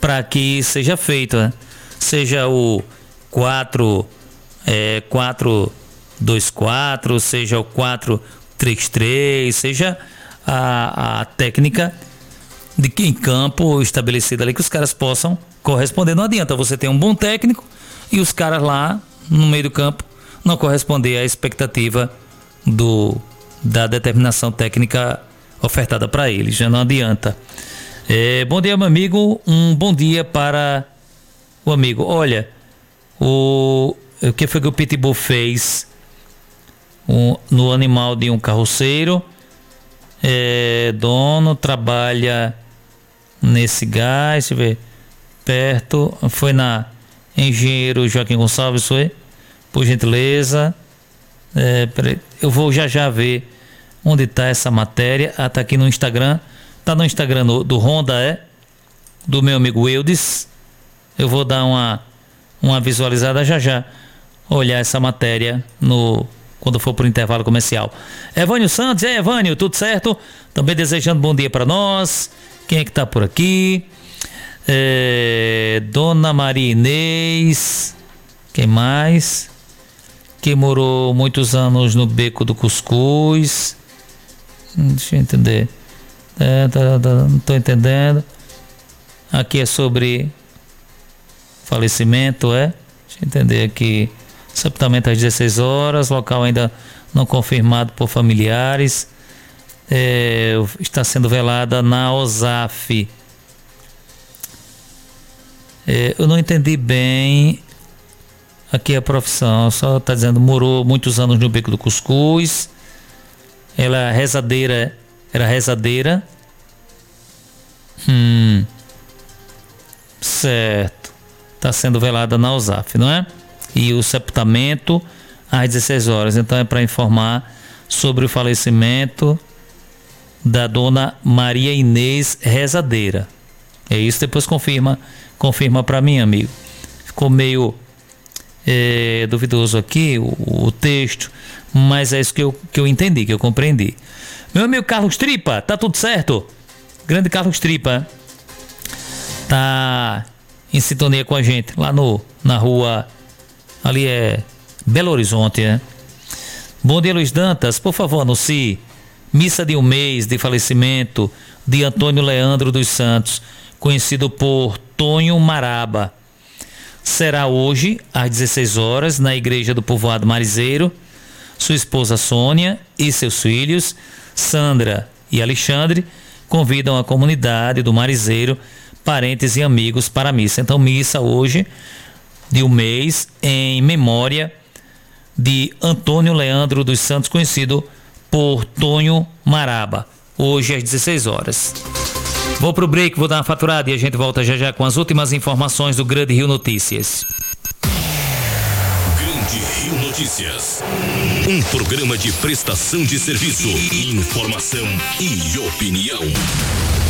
para que seja feito, né? Seja o 4-2-4, seja o 4-3-3, seja a técnica em campo estabelecida ali que os caras possam corresponder. Não adianta você ter um bom técnico e os caras lá no meio do campo não corresponder à expectativa da determinação técnica ofertada para eles. Já não adianta. Bom dia, meu amigo. Um bom dia para o amigo. Olha, o que foi que o Pitbull fez no animal de um carroceiro? Dono trabalha nesse gás, deixa eu ver, perto, foi na Engenheiro Joaquim Gonçalves, foi? Por gentileza. Eu vou já ver onde está essa matéria. Tá aqui no Instagram. Tá no Instagram do Honda, do meu amigo Eudes. Eu vou dar uma visualizada já. Olhar essa matéria quando for pro intervalo comercial. Evânio Santos, Evânio, tudo certo? Também desejando bom dia para nós. Quem é que tá por aqui? Dona Maria Inês. Quem mais? Que morou muitos anos no Beco do Cuscuz. Deixa eu entender. Não tô entendendo. Aqui é sobre falecimento, Deixa eu entender aqui. Sepultamento às 16 horas, local ainda não confirmado por familiares. Está sendo velada na OSAF. Eu não entendi bem aqui a profissão, só está dizendo morou muitos anos no Beco do Cuscuz. Ela era rezadeira. Certo. Está sendo velada na OSAF, não é? E o sepultamento às 16 horas. Então é para informar sobre o falecimento da dona Maria Inês Rezadeira. É isso, depois confirma para mim, amigo. Ficou meio duvidoso aqui o texto, mas é isso que eu entendi, que eu compreendi. Meu amigo Carlos Tripa, tá tudo certo? Grande Carlos Tripa tá em sintonia com a gente lá na rua, ali Belo Horizonte, né? Bom dia, Luiz Dantas, por favor, anuncie missa de um mês de falecimento de Antônio Leandro dos Santos, conhecido por Tonho Maraba. Será hoje às 16 horas na igreja do povoado Marizeiro. Sua esposa Sônia e seus filhos Sandra e Alexandre convidam a comunidade do Marizeiro, parentes e amigos para a missa. Então, missa hoje de um mês em memória de Antônio Leandro dos Santos, conhecido por Tonho Maraba, hoje às 16 horas. Vou pro break, vou dar uma faturada e a gente volta já com as últimas informações do Grande Rio Notícias. Grande Rio Notícias. Um programa de prestação de serviço, informação e opinião.